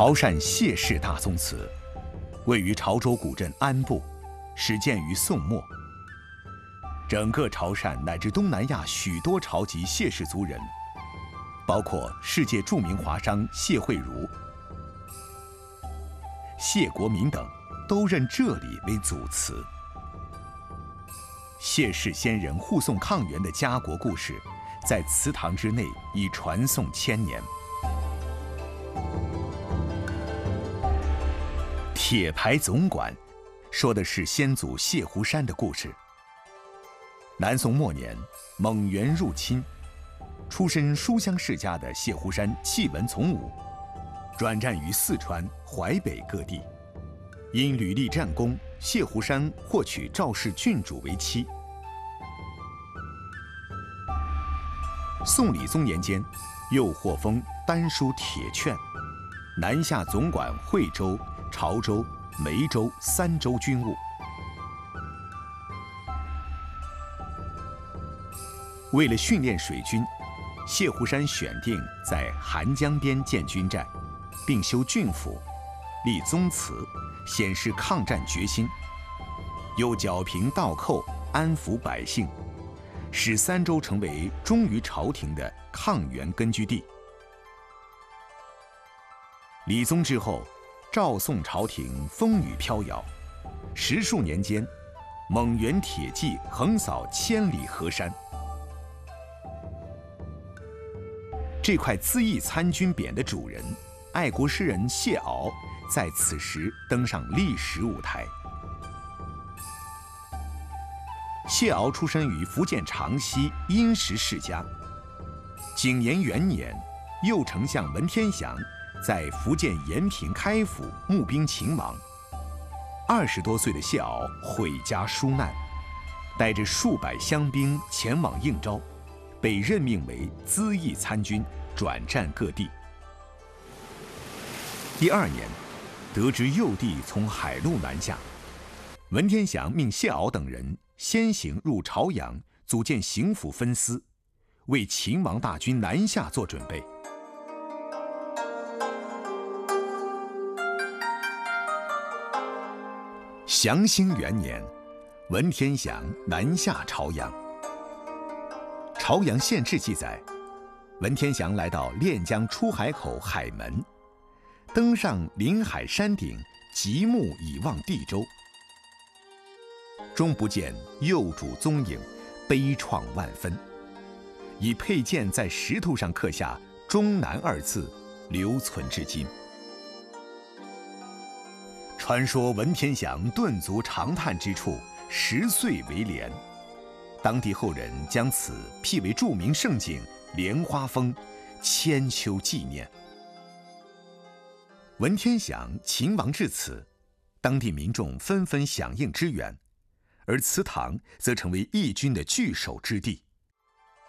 潮汕谢氏大宗祠，位于潮州古镇安部，始建于宋末。整个潮汕乃至东南亚许多潮籍谢氏族人，包括世界著名华商谢惠如、谢国民等，都认这里为祖祠。谢氏先人护送抗元的家国故事，在祠堂之内已传颂千年。铁牌总管说的是先祖谢湖山的故事。南宋末年，蒙元入侵，出身书香世家的谢湖山弃文从武，转战于四川、淮北各地。因屡立战功，谢湖山获娶赵氏郡主为妻。宋理宗年间，又获封丹书铁券，南下总管惠州、潮州、梅州3州军务。为了训练水军，谢湖山选定在韩江边建军寨，并修郡府，立宗祠，显示抗战决心。又剿平盗寇，安抚百姓，使3州成为忠于朝廷的抗元根据地。理宗之后，赵宋朝廷风雨飘摇，10数年间，蒙元铁骑横扫千里河山。这块恣意参军匾的主人，爱国诗人谢骜，在此时登上历史舞台。谢骜出身于福建长溪殷实世家。景延元年，右丞相文天祥在福建延平开府募兵勤王。20多岁的谢骜毁家纾难，带着数百乡兵前往应招，被任命为恣意参军，转战各地。第2年，得知幼弟从海路南下，文天祥命谢骜等人先行入潮阳，组建行府分司，为秦王大军南下做准备。祥兴元年，文天祥南下潮阳。潮阳县志记载，文天祥来到练江出海口海门，登上临海山顶，极目以望地州，终不见幼主踪影，悲怆万分。以佩剑在石头上刻下“终南”2字，留存至今。传说文天祥顿足长叹之处，10岁为廉。当地后人将此辟为著名胜景莲花峰，千秋纪念。文天祥秦王至此，当地民众纷纷响应支援，而祠堂则成为义军的据守之地。